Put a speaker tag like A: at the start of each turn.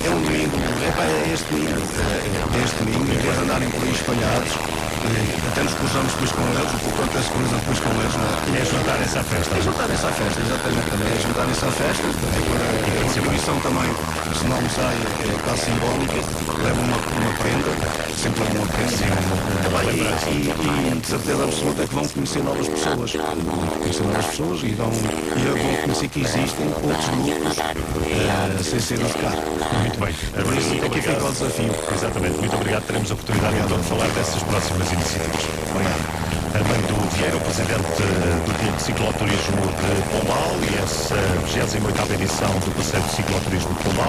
A: um domingo, é este domingo, em vez de andarem por aí espalhados, até nos cruzamos depois com eles, o que acontece cruzam depois com eles, não é?
B: É juntarem-se à festa.
A: É juntarem-se à festa, exatamente, também é juntarem-se à festa, é uma contribuição também, se não sai, é quase simbólica, leva uma prenda, sempre leva uma prenda, e de certeza absoluta que vão conhecer novas pessoas, e vão conhecer que existem outros grupos sem ser os cá.
B: Muito bem.
A: Por isso aqui fica o desafio.
B: Exatamente. Muito obrigado. Teremos a oportunidade então de falar dessas próximas iniciativas. Obrigado. Armando Vieira, o presidente do Clube de Cicloturismo de Pombal, e essa 28ª edição do passeio de cicloturismo de Pombal.